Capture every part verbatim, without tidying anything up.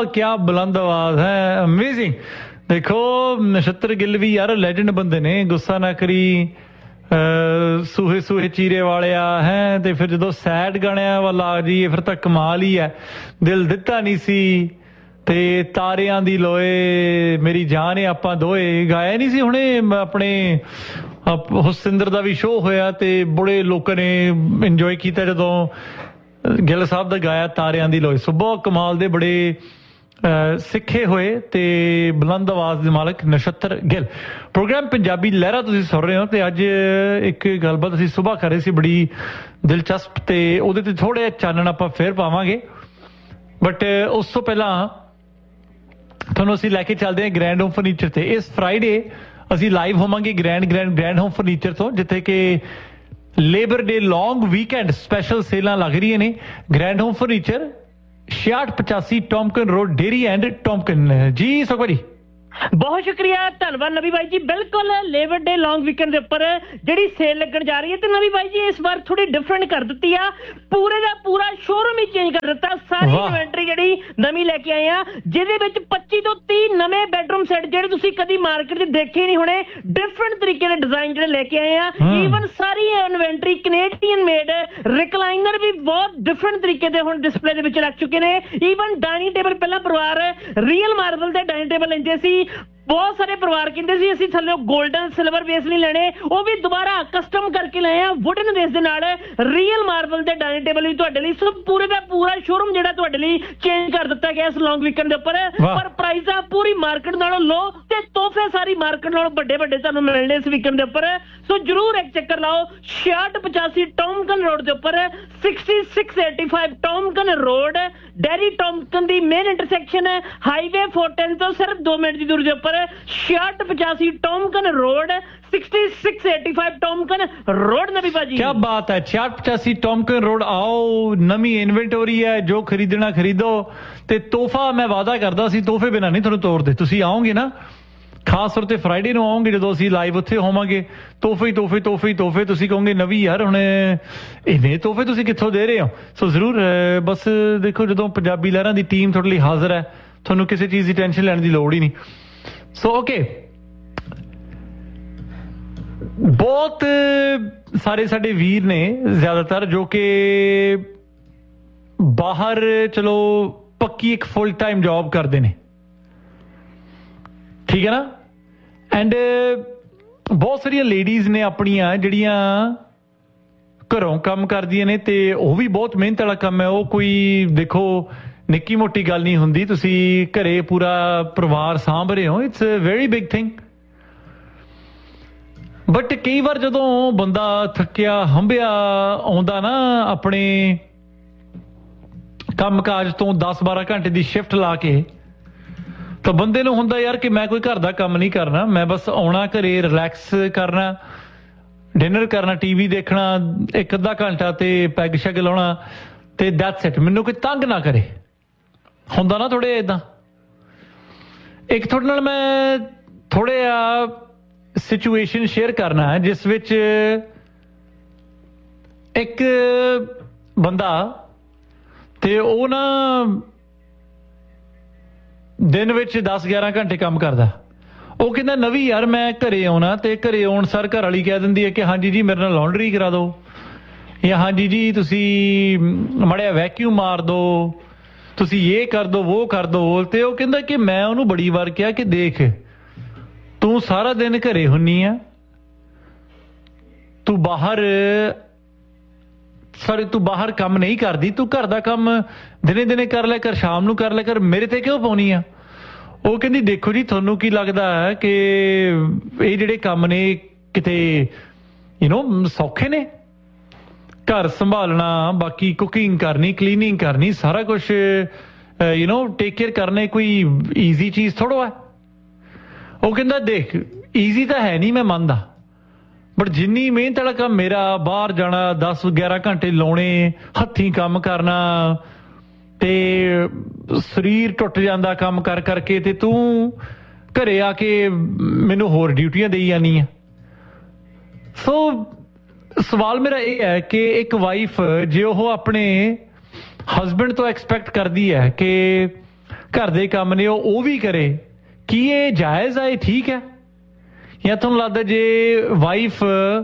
क्या बुलंद आवाज है, अमेजिंग। देखो नक्षत्र गिल भी यार लैजेंड बंदे ने, गुस्सा ना करी, सूहे सूहे चीरे वाले हैं। तो फिर जो सैड गाणिया वाल आ जाइए फिर तो कमाल ही है। दिल दिता नहीं सी ते तारियां दी लोए मेरी जान है आपां दोए गाया नहीं सी हुणे अपने हुसिंदर दा भी शो होया ते बड़े लोगों ने इंजॉय किया जदों गिल साहब दा गाया तारियां दी लोए। सो बहुत कमाल दे बड़े सिखे हुए ते बुलंद आवाज दे मालक नक्षत्र गिल। प्रोग्राम पंजाबी लहरा तुसीं सुन रहे हो ते अज एक गलबात असीं सुबह कर रहे सी बड़ी दिलचस्प ते उहदे ते थोड़े चानण आपां फिर पावांगे। बट उस तो पहला तुहानूं असीं लैके चलदे हां ग्रैंड होम फर्नीचर ते। इस फ्राइडे असीं live होवांगे grand grand grand home furniture तो, जिथे कि labour day long weekend special सेलां लग रही ने। ग्रैंड होम फर्नीचर छियाठ पचासी टॉमकन रोड डेरी एंड टॉमकन। जी सुखबा जी बहुत शुक्रिया, धन्यवाद नबी भाई जी। बिल्कुल लेबर डे लॉन्ग वीकेंड के उपर जी सेल लगन जा रही है तो नबी भाई जी इस बार थोड़ी डिफरेंट कर दी है, पूरे का पूरा शोरूम ही चेंज कर दिता। सारी इन्वेंटरी जी नवी लैके आए हैं जिहदे पच्ची तो तीह नवे बेडरूम सेट जेडे तुसीं कदी मार्केट च देखे नहीं होने, डिफरेंट तरीके के डिजाइन जेडे लेके आए हैं। ईवन सारी इन्वेंटरी कनेडियन मेड, रिकलाइनर भी बहुत डिफरेंट तरीके के हुण डिस्पले दे विच रख चुके हैं। ईवन डाइनिंग टेबल पहला परिवार रियल मार्बल के डाइनिंग टेबल लेंदे सी, बहुत सारे परिवार कहते सी असीं थल्ले गोल्डन सिल्वर बेस नहीं लेने, वो भी दोबारा कस्टम करके लाए हैं वुडन बेस दे नाल रियल मार्बल दे डाइनिंग टेबल भी तुहाडे लई। सो पूरे दा पूरा शोरूम जेड़ा तुहाडे लई चेंज कर दिता गया इस लॉन्ग वीकेंड दे उपर। पर प्राइसां पूरी मार्केट नालों लो ते तोहफे सारी मार्केट नालों बड़े बड़े तुहानूं मिलने इस वीकेंड दे उपर। सो जरूर एक चक्कर लाओ छियाठ पचासी टॉमकन रोड दे उपर, sixty six eighty five टॉमकन road dairy टॉमकन दी मेन इंटरसेक्शन है हाईवे फोर टेन तो सिर्फ दो मिनट की दूरी के उपर छियाठ पचासी टॉमकन road sixty six eighty five टॉमकन road. नबी भाजी क्या बात है, छियाठ पचासी टॉमकन रोड आओ, नवी इन्वेंटोरी है, जो खरीदना खरीदो ते तोहफा मैं वादा करदा सी तोहफे बिना नहीं तुहानूं तोड़दे। तुसीं आओगे ना खास तौर ते फ्राइडे ਨੂੰ ਆਓਗੇ ਜਦੋਂ ਅਸੀਂ ਲਾਈਵ ਉੱਥੇ ਹੋਵਾਂਗੇ, ਤੋਹਫੇ ਤੋਹਫੇ ਤੋਹਫੇ ਤੋਹਫੇ ਤੁਸੀਂ ਕਹੋਗੇ ਨਵੀਂ ਯਾਰ ਹੁਣ ਇਹਨੇ ਤੋਹਫੇ ਤੁਸੀਂ ਕਿੱਥੋਂ ਦੇ ਰਹੇ ਹੋ। ਸੋ ਜ਼ਰੂਰ ਬਸ ਦੇਖੋ ਜਦੋਂ ਪੰਜਾਬੀ ਲਹਿਰਾਂ ਦੀ ਟੀਮ ਤੁਹਾਡੇ ਲਈ ਹਾਜ਼ਰ ਹੈ ਤੁਹਾਨੂੰ ਕਿਸੇ ਚੀਜ਼ ਦੀ ਟੈਨਸ਼ਨ ਲੈਣ ਦੀ ਲੋੜ ਹੀ ਨਹੀਂ। ਸੋ ਓਕੇ ਬਹੁਤ ਸਾਰੇ ਸਾਡੇ ਵੀਰ ਨੇ ਜ਼ਿਆਦਾਤਰ ਜੋ ਕਿ ਬਾਹਰ ਚਲੋ ਪੱਕੀ ਇੱਕ ਫੁੱਲ ਟਾਈਮ ਜੌਬ ਕਰਦੇ ਨੇ, ठीक है ना। एंड बहुत सारिया लेडीज ने अपनिया जड़ियां घरों काम करदियां ने ते वह भी बहुत मेहनत वाला काम है। वो कोई देखो निक्की मोटी गल नहीं हुंदी, तुसी घरे पूरा परिवार सांभ रहे हो, it's a very big thing. But कई बार जदों बंदा थकिया हंबिया आउंदा ना अपने काम काज तो दस बारह घंटे की शिफ्ट ला के तो बंदे नूं हुंदा यार कि मैं कोई घर दा काम नहीं करना, मैं बस आउणा घरे रिलैक्स करना, डिनर करना, टीवी देखना एक अद्धा घंटा ते पैग शैग लाउणा ते दैट्स इट, मैनूं कोई तंग ना करे। हुंदा ना थोड़े इदां। एक थोड़े नाल मैं थोड़े आ सिचुएशन शेयर करना है जिस विच एक बंदा ते ओह ना दिन विच दस ग्यारह घंटे काम करदा। वो कहता नवी यार मैं घरे आना तो घरे आउण सार घर वाली कह दिंदी है कि हाँ जी जी मेरे नाल लॉन्ड्री करा दो, या हाँ जी जी तुसी मड़िया वैक्यूम मार दो, तुसी ये कर दो वो कर दो। तो वो कहता कि मैं उन्होंने बड़ी बार कहा कि देख तू सारा दिन घरे हुन्नी आ, तू बाहर सॉरी तू बाहर काम नहीं करती, तू घर का काम दिने दिने कर लिया कर, शाम नूं कर लिया कर, मेरे ते क्यों पाउणी आ। वो कहती देखो जी थोनू की लगता है कि ये जिहड़े काम ने किते यू नो सौखे ने, घर संभालना, बाकी कुकिंग करनी, क्लीनिंग करनी, सारा कुछ यू नो टेक केयर करने कोई ईजी चीज़ थोड़ो है। वो कहता देख ईजी तो है नहीं, मैं मानदा, बट जिन्नी मेहनत वाला काम मेरा बाहर जाना दस ग्यारह घंटे लाने, हथी काम करना ते शरीर टुट जाता काम कर करके, ते तू घरे आके मैनू होर ड्यूटियां देई जानी है। सो सवाल मेरा ये है कि एक वाइफ जो वो अपने हसबैंड तो एक्सपैक्ट करती है कि घर दे काम ने ਉਹ ਵੀ ਕਰੇ, ਕੀ ਇਹ ਜਾਇਜ਼ ਆ, ਇਹ ਠੀਕ ਹੈ? ਜਾਂ ਤੁਹਾਨੂੰ ਲੱਗਦਾ ਜੇ wife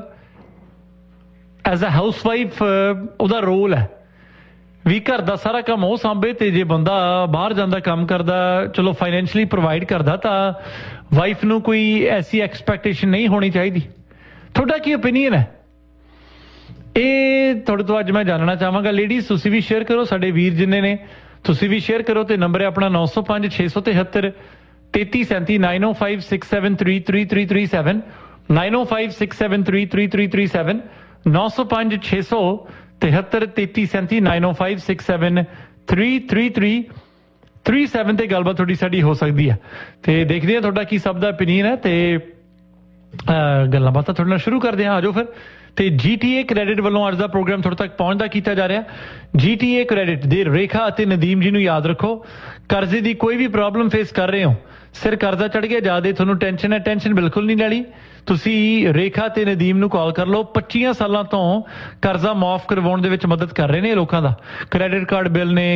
as a house wife ਉਹਦਾ ਰੋਲ ਹੈ ਵੀ ਘਰ ਦਾ ਸਾਰਾ ਕੰਮ ਉਹ ਸਾਂਭੇ, ਤੇ ਜੇ ਬੰਦਾ ਬਾਹਰ ਜਾਂਦਾ ਕੰਮ ਕਰਦਾ ਚਲੋ ਫਾਈਨੈਂਸ਼ਲੀ ਪ੍ਰੋਵਾਈਡ ਕਰਦਾ ਤਾਂ ਵਾਈਫ ਨੂੰ ਕੋਈ ਐਸੀ ਐਕਸਪੈਕਟੇਸ਼ਨ ਨਹੀਂ ਹੋਣੀ ਚਾਹੀਦੀ? ਤੁਹਾਡਾ ਕੀ ਓਪੀਨੀਅਨ ਹੈ? ਇਹ ਤੁਹਾਡੇ ਤੋਂ ਅੱਜ ਮੈਂ ਜਾਣਨਾ ਚਾਹਾਂਗਾ। ਲੇਡੀਜ਼ ਤੁਸੀਂ ਵੀ ਸ਼ੇਅਰ ਕਰੋ, ਸਾਡੇ ਵੀਰ ਜਿੰਨੇ ਨੇ ਤੁਸੀਂ ਵੀ ਸ਼ੇਅਰ ਕਰੋ, ਤੇ ਨੰਬਰ ਹੈ ਆਪਣਾ ਨੌ ਸੌ ਪੰਜ ਛੇ ਸੌ ਤਿਹੱਤਰ ਤੇਤੀ ਸੈਂਤੀ ਨਾਈਨ ਓ five six seven three three three three seven nine ਓ five six seven three three three three seven ਨੌ ਸੌ ਪੰਜ ਛੇ ਸੌ ਤਿਹੱਤਰ ਤੇਤੀ ਸੈਂਤੀ ਨਾਈਨ ਓ five six seven three three three three seven ਤੇ ਗੱਲਬਾਤ ਤੁਹਾਡੀ ਸਾਡੀ ਹੋ ਸਕਦੀ ਹੈ, ਤੇ ਦੇਖਦੇ ਹਾਂ ਤੁਹਾਡਾ ਕੀ ਸਭ ਦਾ ਓਪੀਨੀਅਨ ਹੈ, ਤੇ ਗੱਲਾਂ ਬਾਤਾਂ ਤੁਹਾਡੇ ਨਾਲ ਸ਼ੁਰੂ ਕਰਦੇ ਹਾਂ। ਆਜੋ ਫਿਰ। ਤੇ ਜੀਟੀਏ ਕ੍ਰੈਡਿਟ ਵੱਲੋਂ ਅੱਜ ਦਾ ਪ੍ਰੋਗਰਾਮ ਤੁਹਾਡੇ ਤੱਕ ਪਹੁੰਚਦਾ ਕੀਤਾ ਜਾ ਰਿਹਾ। ਜੀਟੀਏ ਕ੍ਰੈਡਿਟ ਦੇ ਰੇਖਾ ਅਤੇ ਨਦੀਮ ਜੀ ਨੂੰ ਯਾਦ ਰੱਖੋ, ਕਰਜ਼ੇ ਦੀ ਕੋਈ ਵੀ ਪ੍ਰੋਬਲਮ ਫੇਸ ਕਰ ਰਹੇ ਹੋ, ਸਿਰ ਕਰਜ਼ਾ ਚੜ ਗਿਆ ਜ਼ਿਆਦਾ, ਤੁਹਾਨੂੰ ਟੈਨਸ਼ਨ ਹੈ, ਟੈਨਸ਼ਨ ਬਿਲਕੁਲ ਨਹੀਂ ਲੈਣੀ। ਤੁਸੀਂ ਰੇਖਾ ਤੇ ਨਦੀਮ ਨੂੰ ਕਾਲ ਕਰ ਲਓ। ਪੱਚੀਆਂ ਸਾਲਾਂ ਤੋਂ ਕਰਜ਼ਾ ਮਾਫ ਕਰਵਾਉਣ ਦੇ ਵਿੱਚ ਮਦਦ ਕਰ ਰਹੇ ਨੇ ਲੋਕਾਂ ਦਾ। ਕ੍ਰੈਡਿਟ ਕਾਰਡ ਬਿੱਲ ਨੇ,